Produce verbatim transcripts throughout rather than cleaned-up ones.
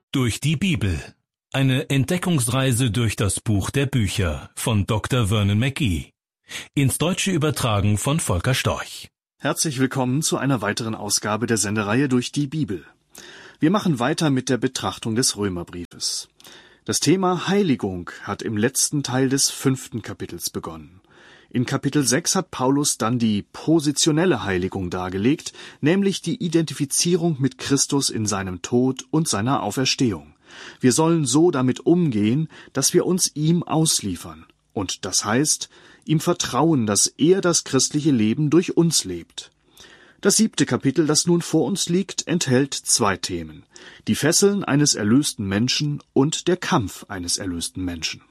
Durch die Bibel. Eine Entdeckungsreise durch das Buch der Bücher von Doktor Vernon McGee. Ins Deutsche übertragen von Volker Storch. Herzlich willkommen zu einer weiteren Ausgabe der Sendereihe Durch die Bibel. Wir machen weiter mit der Betrachtung des Römerbriefes. Das Thema Heiligung hat im letzten Teil des fünften Kapitels begonnen. In Kapitel sechs hat Paulus dann die positionelle Heiligung dargelegt, nämlich die Identifizierung mit Christus in seinem Tod und seiner Auferstehung. Wir sollen so damit umgehen, dass wir uns ihm ausliefern. Und das heißt, ihm vertrauen, dass er das christliche Leben durch uns lebt. Das siebte Kapitel, das nun vor uns liegt, enthält zwei Themen: die Fesseln eines erlösten Menschen und der Kampf eines erlösten Menschen.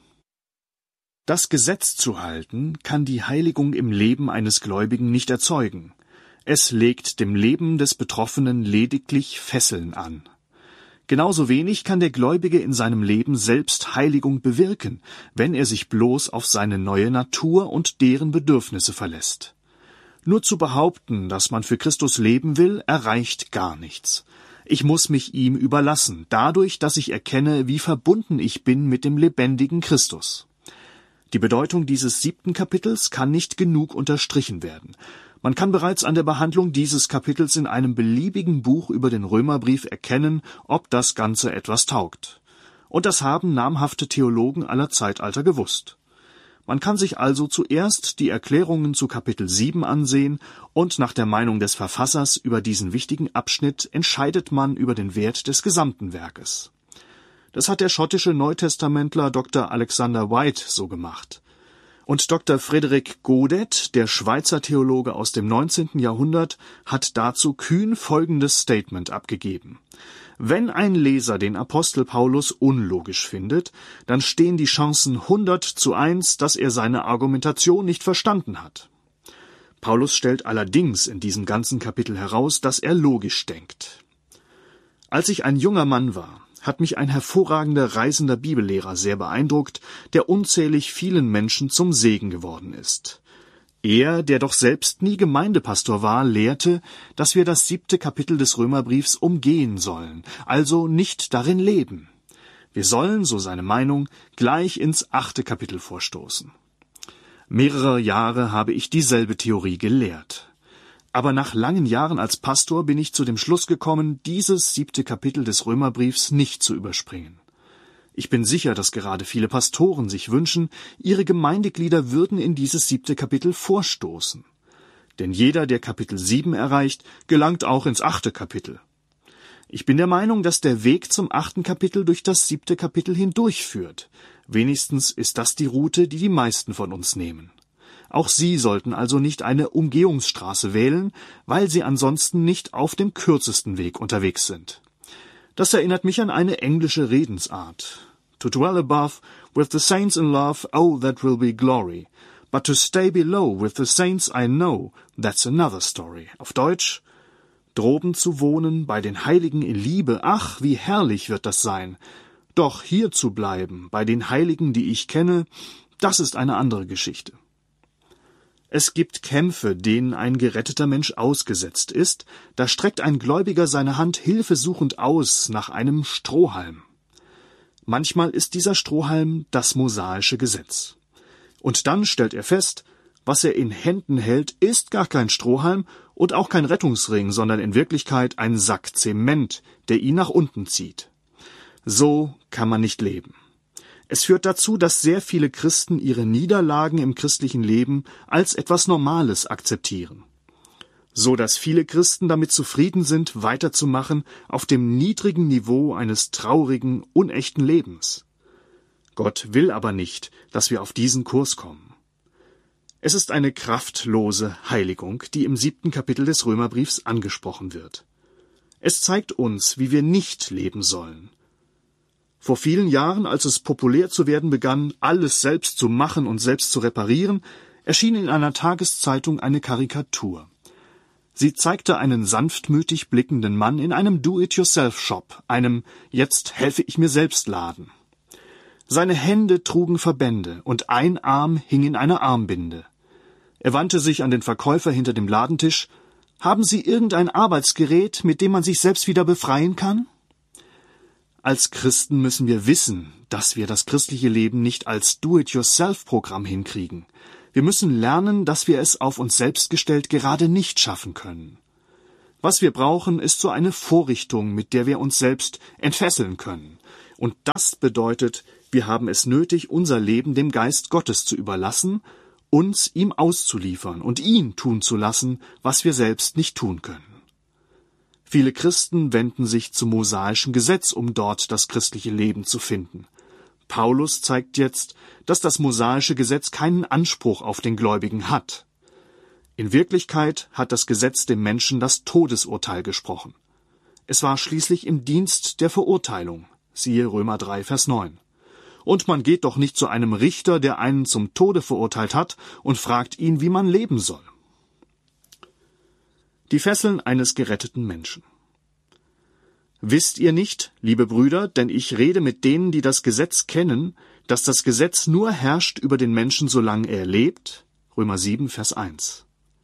Das Gesetz zu halten, kann die Heiligung im Leben eines Gläubigen nicht erzeugen. Es legt dem Leben des Betroffenen lediglich Fesseln an. Genauso wenig kann der Gläubige in seinem Leben selbst Heiligung bewirken, wenn er sich bloß auf seine neue Natur und deren Bedürfnisse verlässt. Nur zu behaupten, dass man für Christus leben will, erreicht gar nichts. Ich muss mich ihm überlassen, dadurch, dass ich erkenne, wie verbunden ich bin mit dem lebendigen Christus. Die Bedeutung dieses siebten Kapitels kann nicht genug unterstrichen werden. Man kann bereits an der Behandlung dieses Kapitels in einem beliebigen Buch über den Römerbrief erkennen, ob das Ganze etwas taugt. Und das haben namhafte Theologen aller Zeitalter gewusst. Man kann sich also zuerst die Erklärungen zu Kapitel sieben ansehen, und nach der Meinung des Verfassers über diesen wichtigen Abschnitt entscheidet man über den Wert des gesamten Werkes. Das hat der schottische Neutestamentler Doktor Alexander White so gemacht. Und Doktor Frederik Godet, der Schweizer Theologe aus dem neunzehnten Jahrhundert, hat dazu kühn folgendes Statement abgegeben: Wenn ein Leser den Apostel Paulus unlogisch findet, dann stehen die Chancen hundert zu eins, dass er seine Argumentation nicht verstanden hat. Paulus stellt allerdings in diesem ganzen Kapitel heraus, dass er logisch denkt. Als ich ein junger Mann war, hat mich ein hervorragender reisender Bibellehrer sehr beeindruckt, der unzählig vielen Menschen zum Segen geworden ist. Er, der doch selbst nie Gemeindepastor war, lehrte, dass wir das siebte Kapitel des Römerbriefs umgehen sollen, also nicht darin leben. Wir sollen, so seine Meinung, gleich ins achte Kapitel vorstoßen. Mehrere Jahre habe ich dieselbe Theorie gelehrt. Aber nach langen Jahren als Pastor bin ich zu dem Schluss gekommen, dieses siebte Kapitel des Römerbriefs nicht zu überspringen. Ich bin sicher, dass gerade viele Pastoren sich wünschen, ihre Gemeindeglieder würden in dieses siebte Kapitel vorstoßen. Denn jeder, der Kapitel sieben erreicht, gelangt auch ins achte Kapitel. Ich bin der Meinung, dass der Weg zum achten Kapitel durch das siebte Kapitel hindurchführt. Wenigstens ist das die Route, die die meisten von uns nehmen. Auch Sie sollten also nicht eine Umgehungsstraße wählen, weil Sie ansonsten nicht auf dem kürzesten Weg unterwegs sind. Das erinnert mich an eine englische Redensart. To dwell above with the saints in love, oh, that will be glory. But to stay below with the saints I know, that's another story. Auf Deutsch: Droben zu wohnen, bei den Heiligen in Liebe, ach, wie herrlich wird das sein. Doch hier zu bleiben, bei den Heiligen, die ich kenne, das ist eine andere Geschichte. Es gibt Kämpfe, denen ein geretteter Mensch ausgesetzt ist, da streckt ein Gläubiger seine Hand hilfesuchend aus nach einem Strohhalm. Manchmal ist dieser Strohhalm das mosaische Gesetz. Und dann stellt er fest, was er in Händen hält, ist gar kein Strohhalm und auch kein Rettungsring, sondern in Wirklichkeit ein Sack Zement, der ihn nach unten zieht. So kann man nicht leben. Es führt dazu, dass sehr viele Christen ihre Niederlagen im christlichen Leben als etwas Normales akzeptieren. So dass viele Christen damit zufrieden sind, weiterzumachen auf dem niedrigen Niveau eines traurigen, unechten Lebens. Gott will aber nicht, dass wir auf diesen Kurs kommen. Es ist eine kraftlose Heiligung, die im siebten Kapitel des Römerbriefs angesprochen wird. Es zeigt uns, wie wir nicht leben sollen. Vor vielen Jahren, als es populär zu werden begann, alles selbst zu machen und selbst zu reparieren, erschien in einer Tageszeitung eine Karikatur. Sie zeigte einen sanftmütig blickenden Mann in einem Do-it-yourself-Shop, einem »Jetzt helfe ich mir selbst« Laden. Seine Hände trugen Verbände und ein Arm hing in einer Armbinde. Er wandte sich an den Verkäufer hinter dem Ladentisch. »Haben Sie irgendein Arbeitsgerät, mit dem man sich selbst wieder befreien kann?« Als Christen müssen wir wissen, dass wir das christliche Leben nicht als Do-it-yourself-Programm hinkriegen. Wir müssen lernen, dass wir es auf uns selbst gestellt gerade nicht schaffen können. Was wir brauchen, ist so eine Vorrichtung, mit der wir uns selbst entfesseln können. Und das bedeutet, wir haben es nötig, unser Leben dem Geist Gottes zu überlassen, uns ihm auszuliefern und ihn tun zu lassen, was wir selbst nicht tun können. Viele Christen wenden sich zum mosaischen Gesetz, um dort das christliche Leben zu finden. Paulus zeigt jetzt, dass das mosaische Gesetz keinen Anspruch auf den Gläubigen hat. In Wirklichkeit hat das Gesetz dem Menschen das Todesurteil gesprochen. Es war schließlich im Dienst der Verurteilung, siehe Römer drei, Vers neun. Und man geht doch nicht zu einem Richter, der einen zum Tode verurteilt hat, und fragt ihn, wie man leben soll. Die Fesseln eines geretteten Menschen. Wisst ihr nicht, liebe Brüder, denn ich rede mit denen, die das Gesetz kennen, dass das Gesetz nur herrscht über den Menschen, solange er lebt? Römer sieben, Vers eins.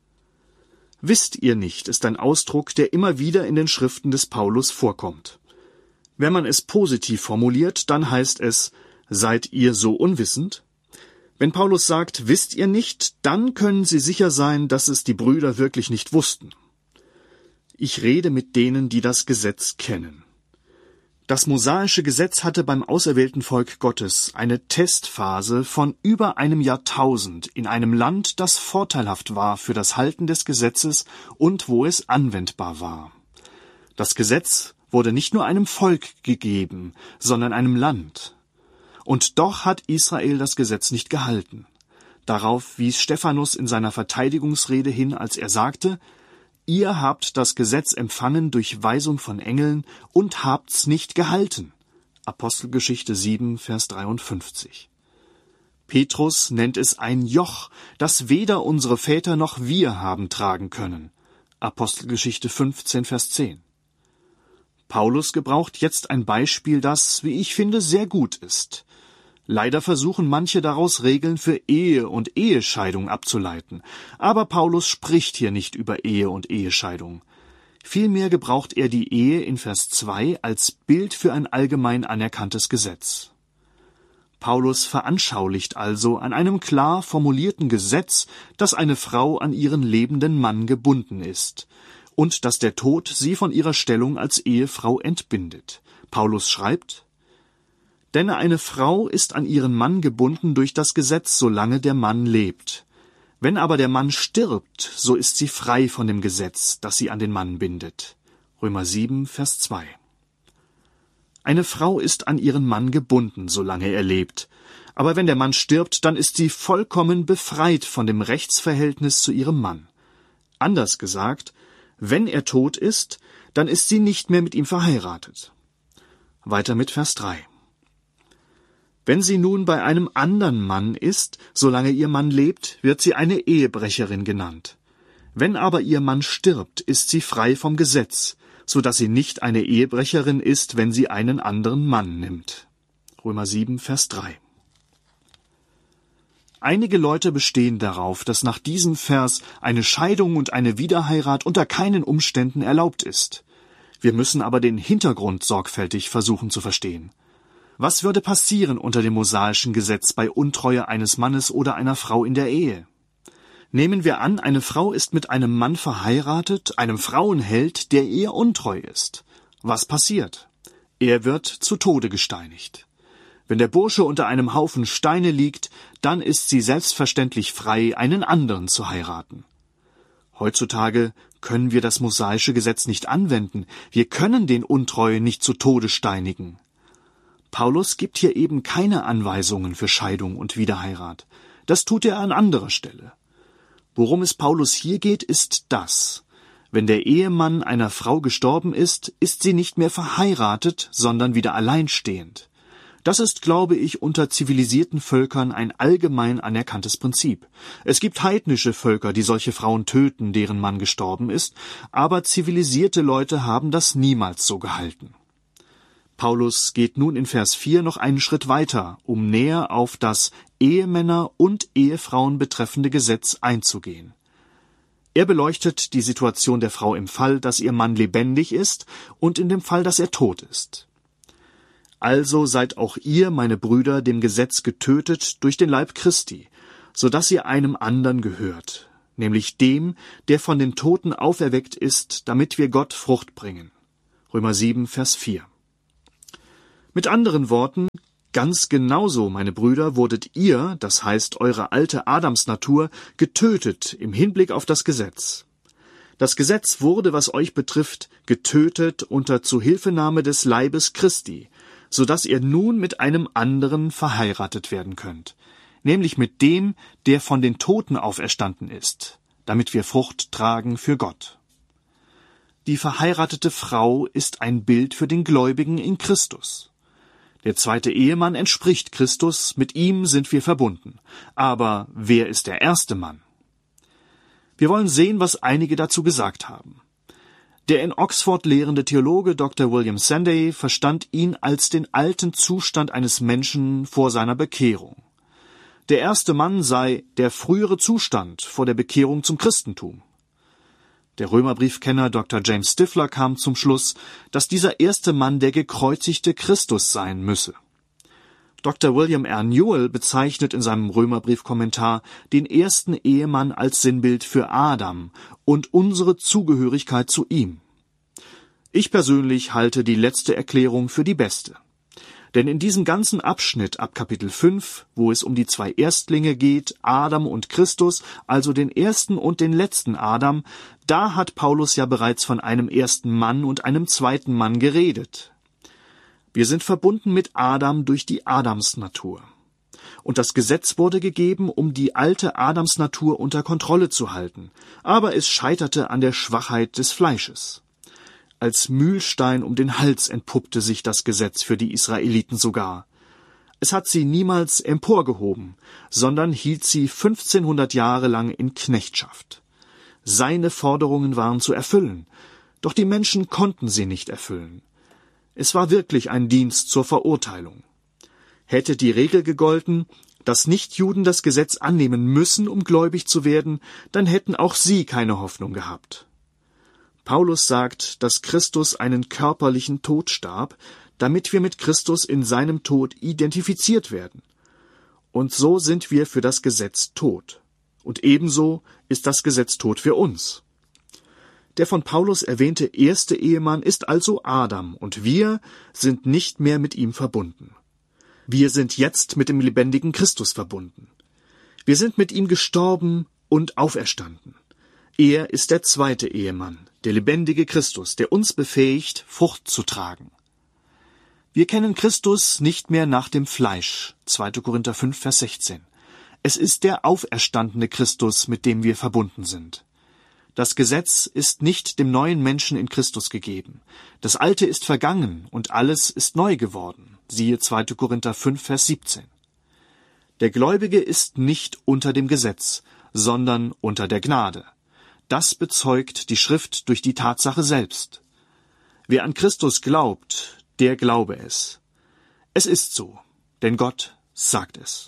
Wisst ihr nicht, ist ein Ausdruck, der immer wieder in den Schriften des Paulus vorkommt. Wenn man es positiv formuliert, dann heißt es, seid ihr so unwissend? Wenn Paulus sagt, wisst ihr nicht, dann können Sie sicher sein, dass es die Brüder wirklich nicht wussten. Ich rede mit denen, die das Gesetz kennen. Das mosaische Gesetz hatte beim auserwählten Volk Gottes eine Testphase von über einem Jahrtausend in einem Land, das vorteilhaft war für das Halten des Gesetzes und wo es anwendbar war. Das Gesetz wurde nicht nur einem Volk gegeben, sondern einem Land. Und doch hat Israel das Gesetz nicht gehalten. Darauf wies Stephanus in seiner Verteidigungsrede hin, als er sagte, ihr habt das Gesetz empfangen durch Weisung von Engeln und habt's nicht gehalten. Apostelgeschichte sieben, Vers dreiundfünfzig. Petrus nennt es ein Joch, das weder unsere Väter noch wir haben tragen können. Apostelgeschichte fünfzehn, Vers zehn. Paulus gebraucht jetzt ein Beispiel, das, wie ich finde, sehr gut ist. Leider versuchen manche daraus Regeln für Ehe und Ehescheidung abzuleiten. Aber Paulus spricht hier nicht über Ehe und Ehescheidung. Vielmehr gebraucht er die Ehe in Vers zwei als Bild für ein allgemein anerkanntes Gesetz. Paulus veranschaulicht also an einem klar formulierten Gesetz, dass eine Frau an ihren lebenden Mann gebunden ist und dass der Tod sie von ihrer Stellung als Ehefrau entbindet. Paulus schreibt, denn eine Frau ist an ihren Mann gebunden durch das Gesetz, solange der Mann lebt. Wenn aber der Mann stirbt, so ist sie frei von dem Gesetz, das sie an den Mann bindet. Römer sieben, Vers zwei. Eine Frau ist an ihren Mann gebunden, solange er lebt. Aber wenn der Mann stirbt, dann ist sie vollkommen befreit von dem Rechtsverhältnis zu ihrem Mann. Anders gesagt, wenn er tot ist, dann ist sie nicht mehr mit ihm verheiratet. Weiter mit Vers drei. Wenn sie nun bei einem anderen Mann ist, solange ihr Mann lebt, wird sie eine Ehebrecherin genannt. Wenn aber ihr Mann stirbt, ist sie frei vom Gesetz, so dass sie nicht eine Ehebrecherin ist, wenn sie einen anderen Mann nimmt. Römer sieben, Vers drei. Einige Leute bestehen darauf, dass nach diesem Vers eine Scheidung und eine Wiederheirat unter keinen Umständen erlaubt ist. Wir müssen aber den Hintergrund sorgfältig versuchen zu verstehen. Was würde passieren unter dem mosaischen Gesetz bei Untreue eines Mannes oder einer Frau in der Ehe? Nehmen wir an, eine Frau ist mit einem Mann verheiratet, einem Frauenheld, der ihr untreu ist. Was passiert? Er wird zu Tode gesteinigt. Wenn der Bursche unter einem Haufen Steine liegt, dann ist sie selbstverständlich frei, einen anderen zu heiraten. Heutzutage können wir das mosaische Gesetz nicht anwenden. Wir können den Untreuen nicht zu Tode steinigen. Paulus gibt hier eben keine Anweisungen für Scheidung und Wiederheirat. Das tut er an anderer Stelle. Worum es Paulus hier geht, ist das. Wenn der Ehemann einer Frau gestorben ist, ist sie nicht mehr verheiratet, sondern wieder alleinstehend. Das ist, glaube ich, unter zivilisierten Völkern ein allgemein anerkanntes Prinzip. Es gibt heidnische Völker, die solche Frauen töten, deren Mann gestorben ist, aber zivilisierte Leute haben das niemals so gehalten. Paulus geht nun in Vers vier noch einen Schritt weiter, um näher auf das Ehemänner und Ehefrauen betreffende Gesetz einzugehen. Er beleuchtet die Situation der Frau im Fall, dass ihr Mann lebendig ist und in dem Fall, dass er tot ist. Also seid auch ihr, meine Brüder, dem Gesetz getötet durch den Leib Christi, so dass ihr einem anderen gehört, nämlich dem, der von den Toten auferweckt ist, damit wir Gott Frucht bringen. Römer sieben, Vers vier. Mit anderen Worten, ganz genauso, meine Brüder, wurdet ihr, das heißt eure alte Adamsnatur, getötet im Hinblick auf das Gesetz. Das Gesetz wurde, was euch betrifft, getötet unter Zuhilfenahme des Leibes Christi, so dass ihr nun mit einem anderen verheiratet werden könnt, nämlich mit dem, der von den Toten auferstanden ist, damit wir Frucht tragen für Gott. Die verheiratete Frau ist ein Bild für den Gläubigen in Christus. Der zweite Ehemann entspricht Christus, mit ihm sind wir verbunden. Aber wer ist der erste Mann? Wir wollen sehen, was einige dazu gesagt haben. Der in Oxford lehrende Theologe Doktor William Sanday verstand ihn als den alten Zustand eines Menschen vor seiner Bekehrung. Der erste Mann sei der frühere Zustand vor der Bekehrung zum Christentum. Der Römerbriefkenner Doktor James Stifler kam zum Schluss, dass dieser erste Mann der gekreuzigte Christus sein müsse. Doktor William R. Newell bezeichnet in seinem Römerbriefkommentar den ersten Ehemann als Sinnbild für Adam und unsere Zugehörigkeit zu ihm. Ich persönlich halte die letzte Erklärung für die beste. Denn in diesem ganzen Abschnitt ab Kapitel fünf, wo es um die zwei Erstlinge geht, Adam und Christus, also den ersten und den letzten Adam, da hat Paulus ja bereits von einem ersten Mann und einem zweiten Mann geredet. Wir sind verbunden mit Adam durch die Adamsnatur. Und das Gesetz wurde gegeben, um die alte Adamsnatur unter Kontrolle zu halten, aber es scheiterte an der Schwachheit des Fleisches. Als Mühlstein um den Hals entpuppte sich das Gesetz für die Israeliten sogar. Es hat sie niemals emporgehoben, sondern hielt sie fünfzehnhundert Jahre lang in Knechtschaft. Seine Forderungen waren zu erfüllen, doch die Menschen konnten sie nicht erfüllen. Es war wirklich ein Dienst zur Verurteilung. Hätte die Regel gegolten, dass Nichtjuden das Gesetz annehmen müssen, um gläubig zu werden, dann hätten auch sie keine Hoffnung gehabt. Paulus sagt, dass Christus einen körperlichen Tod starb, damit wir mit Christus in seinem Tod identifiziert werden. Und so sind wir für das Gesetz tot. Und ebenso ist das Gesetz tot für uns. Der von Paulus erwähnte erste Ehemann ist also Adam, und wir sind nicht mehr mit ihm verbunden. Wir sind jetzt mit dem lebendigen Christus verbunden. Wir sind mit ihm gestorben und auferstanden. Er ist der zweite Ehemann, der lebendige Christus, der uns befähigt, Frucht zu tragen. Wir kennen Christus nicht mehr nach dem Fleisch, zweiter Korinther fünf, Vers sechzehn. Es ist der auferstandene Christus, mit dem wir verbunden sind. Das Gesetz ist nicht dem neuen Menschen in Christus gegeben. Das Alte ist vergangen und alles ist neu geworden. Siehe zweiter Korinther fünf, Vers siebzehn. Der Gläubige ist nicht unter dem Gesetz, sondern unter der Gnade. Das bezeugt die Schrift durch die Tatsache selbst. Wer an Christus glaubt, der glaube es. Es ist so, denn Gott sagt es.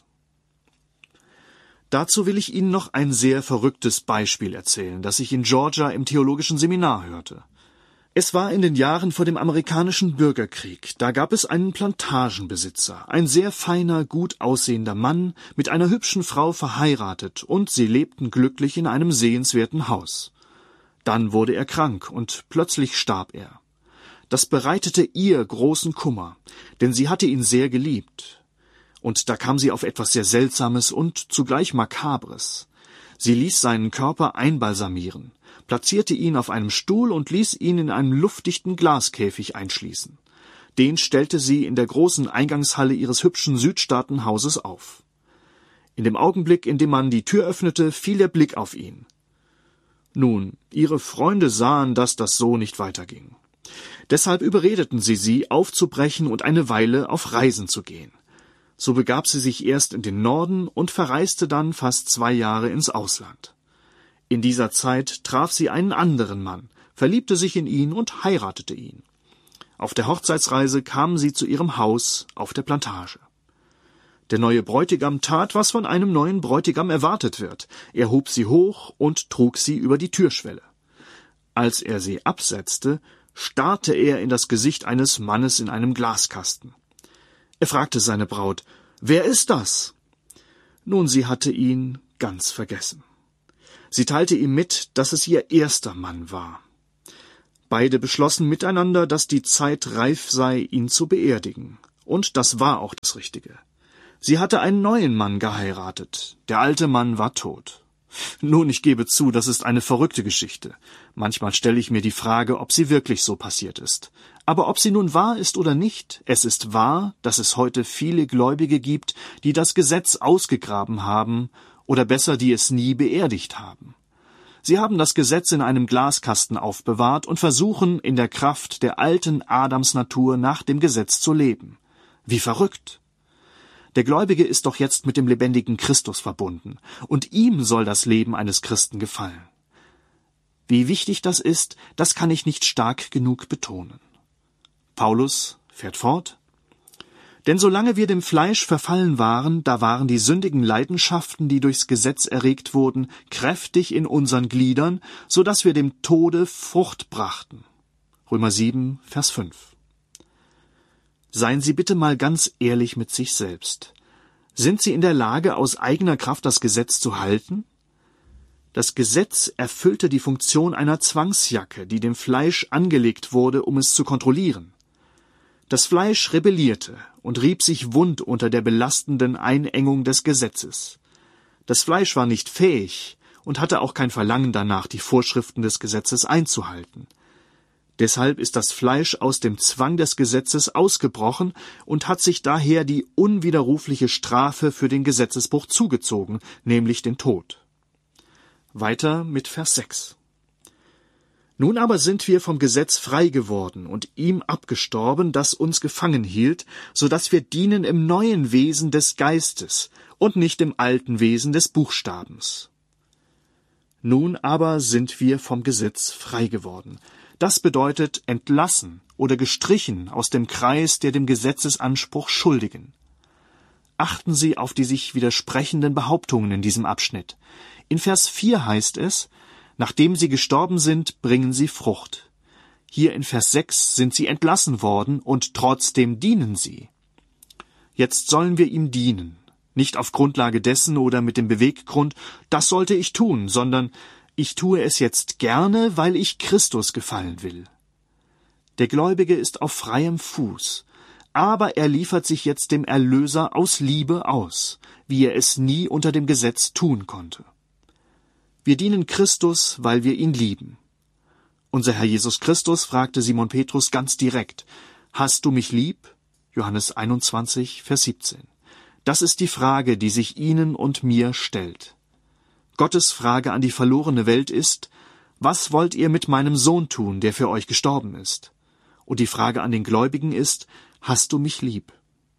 Dazu will ich Ihnen noch ein sehr verrücktes Beispiel erzählen, das ich in Georgia im theologischen Seminar hörte. Es war in den Jahren vor dem amerikanischen Bürgerkrieg. Da gab es einen Plantagenbesitzer, ein sehr feiner, gut aussehender Mann, mit einer hübschen Frau verheiratet, und sie lebten glücklich in einem sehenswerten Haus. Dann wurde er krank, und plötzlich starb er. Das bereitete ihr großen Kummer, denn sie hatte ihn sehr geliebt. Und da kam sie auf etwas sehr Seltsames und zugleich Makabres. Sie ließ seinen Körper einbalsamieren, platzierte ihn auf einem Stuhl und ließ ihn in einem luftdichten Glaskäfig einschließen. Den stellte sie in der großen Eingangshalle ihres hübschen Südstaatenhauses auf. In dem Augenblick, in dem man die Tür öffnete, fiel der Blick auf ihn. Nun, ihre Freunde sahen, dass das so nicht weiterging. Deshalb überredeten sie sie, aufzubrechen und eine Weile auf Reisen zu gehen. So begab sie sich erst in den Norden und verreiste dann fast zwei Jahre ins Ausland. In dieser Zeit traf sie einen anderen Mann, verliebte sich in ihn und heiratete ihn. Auf der Hochzeitsreise kamen sie zu ihrem Haus auf der Plantage. Der neue Bräutigam tat, was von einem neuen Bräutigam erwartet wird. Er hob sie hoch und trug sie über die Türschwelle. Als er sie absetzte, starrte er in das Gesicht eines Mannes in einem Glaskasten. Er fragte seine Braut, »Wer ist das?« Nun, sie hatte ihn ganz vergessen. Sie teilte ihm mit, dass es ihr erster Mann war. Beide beschlossen miteinander, dass die Zeit reif sei, ihn zu beerdigen. Und das war auch das Richtige. Sie hatte einen neuen Mann geheiratet. Der alte Mann war tot. Nun, ich gebe zu, das ist eine verrückte Geschichte. Manchmal stelle ich mir die Frage, ob sie wirklich so passiert ist. Aber ob sie nun wahr ist oder nicht, es ist wahr, dass es heute viele Gläubige gibt, die das Gesetz ausgegraben haben, oder besser, die es nie beerdigt haben. Sie haben das Gesetz in einem Glaskasten aufbewahrt und versuchen, in der Kraft der alten Adamsnatur nach dem Gesetz zu leben. Wie verrückt! Der Gläubige ist doch jetzt mit dem lebendigen Christus verbunden, und ihm soll das Leben eines Christen gefallen. Wie wichtig das ist, das kann ich nicht stark genug betonen. Paulus fährt fort: Denn solange wir dem Fleisch verfallen waren, da waren die sündigen Leidenschaften, die durchs Gesetz erregt wurden, kräftig in unseren Gliedern, so dass wir dem Tode Frucht brachten. Römer sieben, Vers fünf. Seien Sie bitte mal ganz ehrlich mit sich selbst. Sind Sie in der Lage, aus eigener Kraft das Gesetz zu halten? Das Gesetz erfüllte die Funktion einer Zwangsjacke, die dem Fleisch angelegt wurde, um es zu kontrollieren. Das Fleisch rebellierte und rieb sich wund unter der belastenden Einengung des Gesetzes. Das Fleisch war nicht fähig und hatte auch kein Verlangen danach, die Vorschriften des Gesetzes einzuhalten. Deshalb ist das Fleisch aus dem Zwang des Gesetzes ausgebrochen und hat sich daher die unwiderrufliche Strafe für den Gesetzesbruch zugezogen, nämlich den Tod. Weiter mit Vers sechs. Nun aber sind wir vom Gesetz frei geworden und ihm abgestorben, das uns gefangen hielt, so dass wir dienen im neuen Wesen des Geistes und nicht im alten Wesen des Buchstabens. Nun aber sind wir vom Gesetz frei geworden. Das bedeutet entlassen oder gestrichen aus dem Kreis der dem Gesetzesanspruch Schuldigen. Achten Sie auf die sich widersprechenden Behauptungen in diesem Abschnitt. In Vers vier heißt es, nachdem sie gestorben sind, bringen sie Frucht. Hier in Vers sechs sind sie entlassen worden und trotzdem dienen sie. Jetzt sollen wir ihm dienen, nicht auf Grundlage dessen oder mit dem Beweggrund, das sollte ich tun, sondern ich tue es jetzt gerne, weil ich Christus gefallen will. Der Gläubige ist auf freiem Fuß, aber er liefert sich jetzt dem Erlöser aus Liebe aus, wie er es nie unter dem Gesetz tun konnte. Wir dienen Christus, weil wir ihn lieben. Unser Herr Jesus Christus fragte Simon Petrus ganz direkt, »Hast du mich lieb?« Johannes einundzwanzig, Vers siebzehn. Das ist die Frage, die sich Ihnen und mir stellt. Gottes Frage an die verlorene Welt ist, was wollt ihr mit meinem Sohn tun, der für euch gestorben ist? Und die Frage an den Gläubigen ist, hast du mich lieb?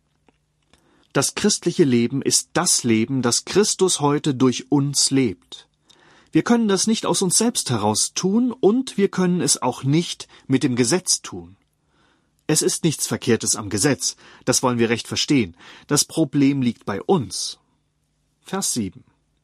Das christliche Leben ist das Leben, das Christus heute durch uns lebt. Wir können das nicht aus uns selbst heraus tun und wir können es auch nicht mit dem Gesetz tun. Es ist nichts Verkehrtes am Gesetz, das wollen wir recht verstehen. Das Problem liegt bei uns. Vers sieben.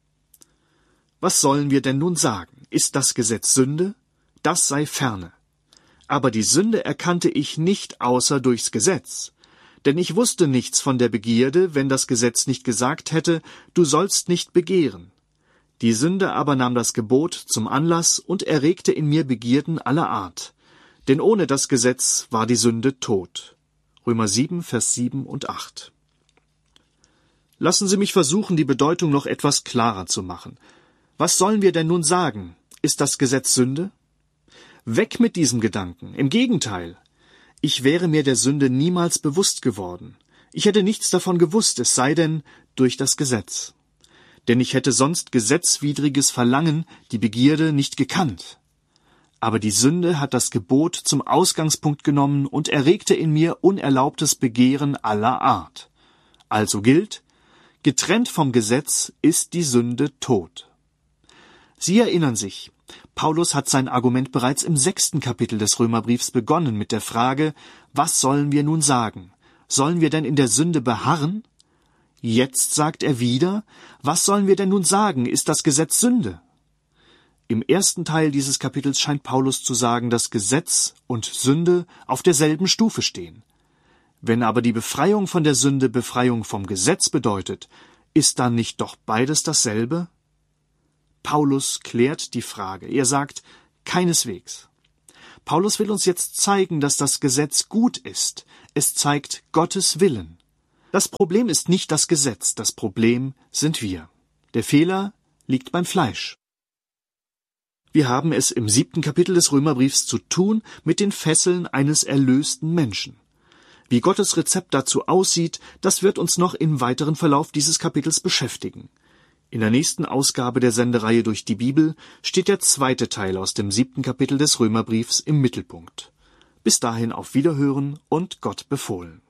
Was sollen wir denn nun sagen? Ist das Gesetz Sünde? Das sei ferne. Aber die Sünde erkannte ich nicht außer durchs Gesetz. Denn ich wusste nichts von der Begierde, wenn das Gesetz nicht gesagt hätte, du sollst nicht begehren. Die Sünde aber nahm das Gebot zum Anlass und erregte in mir Begierden aller Art. Denn ohne das Gesetz war die Sünde tot. Römer sieben, Vers sieben und acht. Lassen Sie mich versuchen, die Bedeutung noch etwas klarer zu machen. Was sollen wir denn nun sagen? Ist das Gesetz Sünde? Weg mit diesem Gedanken. Im Gegenteil. Ich wäre mir der Sünde niemals bewusst geworden. Ich hätte nichts davon gewusst, es sei denn durch das Gesetz. Denn ich hätte sonst gesetzwidriges Verlangen, die Begierde, nicht gekannt. Aber die Sünde hat das Gebot zum Ausgangspunkt genommen und erregte in mir unerlaubtes Begehren aller Art. Also gilt, getrennt vom Gesetz ist die Sünde tot. Sie erinnern sich, Paulus hat sein Argument bereits im sechsten Kapitel des Römerbriefs begonnen mit der Frage, was sollen wir nun sagen? Sollen wir denn in der Sünde beharren? Jetzt sagt er wieder, was sollen wir denn nun sagen? Ist das Gesetz Sünde? Im ersten Teil dieses Kapitels scheint Paulus zu sagen, dass Gesetz und Sünde auf derselben Stufe stehen. Wenn aber die Befreiung von der Sünde Befreiung vom Gesetz bedeutet, ist dann nicht doch beides dasselbe? Paulus klärt die Frage. Er sagt, keineswegs. Paulus will uns jetzt zeigen, dass das Gesetz gut ist. Es zeigt Gottes Willen. Das Problem ist nicht das Gesetz, das Problem sind wir. Der Fehler liegt beim Fleisch. Wir haben es im siebten Kapitel des Römerbriefs zu tun mit den Fesseln eines erlösten Menschen. Wie Gottes Rezept dazu aussieht, das wird uns noch im weiteren Verlauf dieses Kapitels beschäftigen. In der nächsten Ausgabe der Sendereihe durch die Bibel steht der zweite Teil aus dem siebten Kapitel des Römerbriefs im Mittelpunkt. Bis dahin auf Wiederhören und Gott befohlen.